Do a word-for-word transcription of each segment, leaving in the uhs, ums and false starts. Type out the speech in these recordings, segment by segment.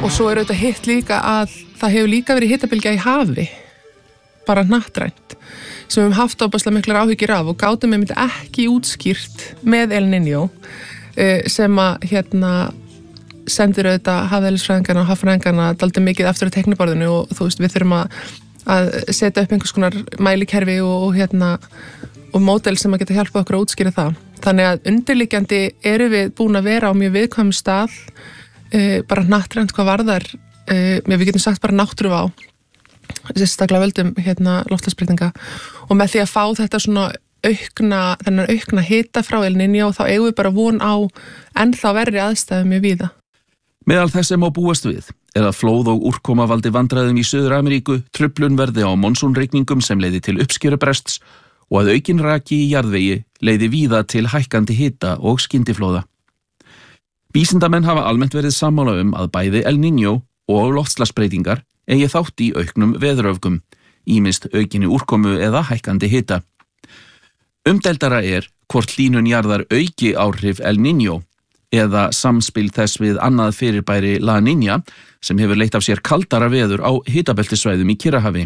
og svo er auðvitað hitt líka að það hefur líka verið hitabylgja í hafi, bara hnattrænt, sem við höfum haft óbærslega miklar áhyggjur af og gátum við myndi ekki útskýrt með El Niño sem að hérna sendir auðvitað hafeðlisfræðingarna og haffræðingarna dálítið mikið aftur á teikniborðinu og þú veist, við þurfum að, að setja upp einhvers konar mælikerfi og, og hérna og módel sem að geta hjálpað okkur að útskýra það. Þannig að undirliggjandi eru við búin að vera á mjög viðkvæmum stað, uh, bara hnattrænt hvað varðar, uh, við getum sagt bara náttúruvá, sérstaklega völdum hérna loftslagsbreytinga og með því að fá þetta svona aukna, þennan aukna hita frá El Niño þá eigum við bara von á ennþá verri aðstæðum mjög víða. Meðal þess sem á búast við er að flóð og úrkoma valdi vandræðum í Suður-Ameríku, truflun verði á monsúnrigningum sem leiði til uppskerubrests og að aukin raki í jarðvegi leiði víða til hækkandi hita og skyndiflóða. Vísindamenn hafa almennt verið sammála um að bæði El Niño og loftslagsbreytingar eigi þátt í auknum veðuröfgum, ýmist aukinni úrkomu eða hækkandi hita. Umdeildara er hvort hlýnun jarðar auki áhrif El Niño eða samspil þess við annað fyrirbæri La Niña sem hefur leitt af sér kaldara veður á hitabeltissvæðum í Kyrrahafi.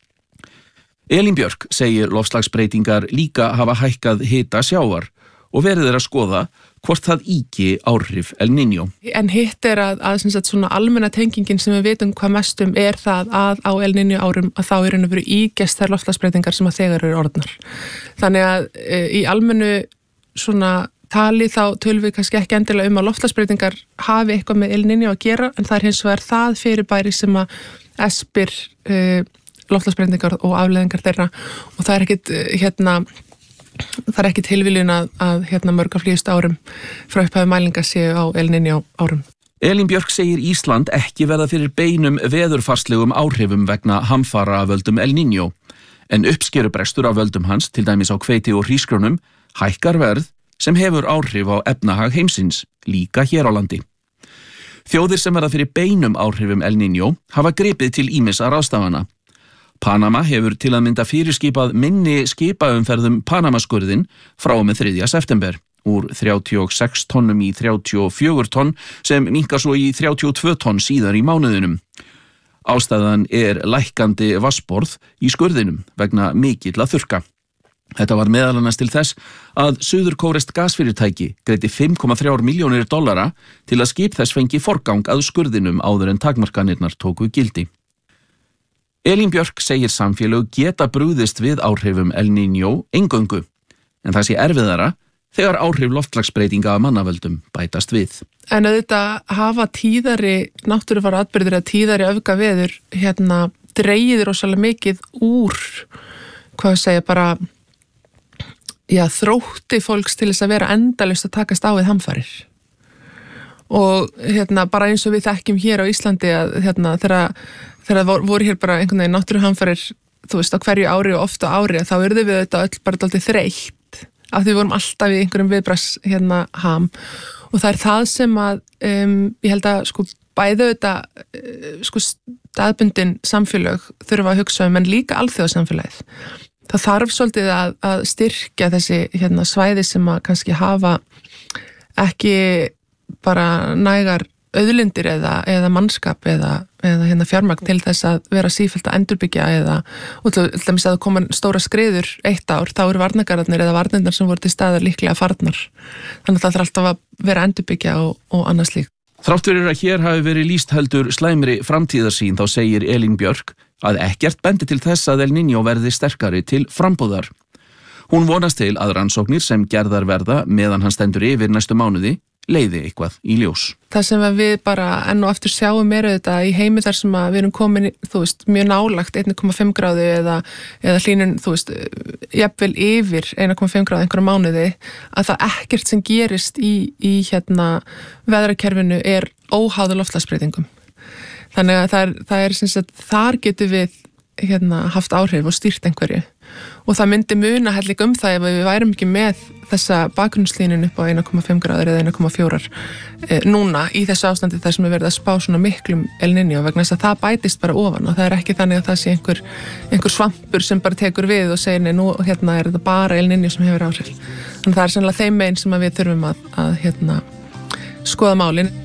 Elín Björk segir loftslagsbreytingar líka hafa hækkað hita sjávar og verið er að skoða hvort það ýki áhrif El Niño. En hitt er að, að sem sagt, svona almenna tengingin sem við vitum hvað mestum er það að á El Niño árum að þá er henni verið ígest þær loftslagsbreytingar sem að þegar eru orðnar. Þannig að e, í almennu svona tali þá tölum við kannski ekki endilega um að loftslagsbreytingar hafi eitthvað með El Niño að gera en það er hins vegar það fyrirbæri sem að espir e, loftslagsbreytingar og afleiðingar þeirra og það er ekkit hérna það er ekki tilviljun að, að hérna mörg af hlýjustu árum frá upphafi mælinga séu á El Niño árum. Elín Björk segir Ísland ekki verða fyrir beinum veðurfarslegum áhrifum vegna hamfara af völdum El Niño, en uppskerubrestur af völdum hans, til dæmis á hveiti og hrísgrjónum, hækkar verð sem hefur áhrif á efnahag heimsins, líka hér á landi. Þjóðir sem verða fyrir beinum áhrifum El Niño hafa gripið til ýmissa ráðstafana. Panama hefur til að mynda fyrirskipað minni skipaumferðum Panamaskurðin frá og með þriðja september, úr þrjátíu og sex tonnum í þrjátíu og fjögur tonn sem minnkar svo í þrjátíu og tvö tonn síðar í mánuðinum. Ástæðan er lækkandi vatnsborð í skurðinum vegna mikilla þurrka. Þetta var meðal annars til þess að suðurkóreskt gasfyrirtæki greiddi fimm komma þrjár milljónir dollara til að skip þess fengi forgang að skurðinum áður en takmarkanirnar tóku gildi. Elín Björk segir samfélög geta brugðist við áhrifum El Niño eingöngu, en það sé erfiðara þegar áhrif loftslagsbreytinga af mannavöldum bætast við. En auðvitað hafa tíðari náttúrufara atburðir eða tíðari öfgaveður hérna dregið rosalega mikið úr, hvað ég segja, bara já, þrótti fólks til þess að vera endalaust að takast á við hamfarir. Og hérna bara eins og við þekkjum hér á Íslandi að hérna þegar þegar það voru hér bara einhvern veginn náttúruhamfarir, þú veist, á hverju ári og ofta ári, þá urðu við þetta öll bara dálítið þreytt af því við vorum alltaf í einhverjum viðbragðs hérna ham og það er það sem að um, ég held að sko bæðu þetta sko staðbundin samfélög þurfa að hugsa um en líka alþjóðasamfélagið. Það þarf svolítið að, að styrkja þessi hérna svæði sem að kannski hafa ekki bara nægar auðlindir eða, eða mannskap eða, eða hérna fjármagn til þess að vera sífellt að endurbyggja eða og til dæmis að það koma stóra skriður eitt ár, þá eru varnargarðarnir eða varnirnar sem voru til staðar líklega farnar. Þannig að það þarf alltaf að vera að endurbyggja og, og annars líkt. Þrátt fyrir að hér hafi verið lýst heldur slæmri framtíðarsýn þá segir Elín Björk að ekkert bendi til þess að El Niño verði sterkari til frambúðar. Hún vonast til að rannsóknir sem gerðar verða meðan hann stendur yfir næstu mánuði leiði eitthvað í ljós. Það sem við bara enn og aftur sjáum er auðvitað í heimi þar sem við erum komin, þú veist, mjög nálagt einn komma fimm gráðu eða, eða hlýnun, þú veist, jafnvel yfir einn komma fimm gráðu einhverja mánuði, að það ekkert sem gerist í, í hérna veðrakerfinu er óháð loftslagsbreytingum. Þannig að það er, það er sem sagt, þar getum við hérna haft áhrif og stýrt einhverju. Og það myndi muna hellig um það ef við værum ekki með þessa bakgrunnslínun upp á einn komma fimm gráður eða einn komma fjögur e, núna í þessu ástandi þar sem við verðum að spá svona miklum El Niño vegna þess að það bætist bara ofan og það er ekki þannig að það sé einhver, einhver svampur sem bara tekur við og segir nei, nú hérna er þetta bara El Niño sem hefur áhrif. Þannig það er sannlega þeim megin sem við þurfum að, að hérna, skoða málin.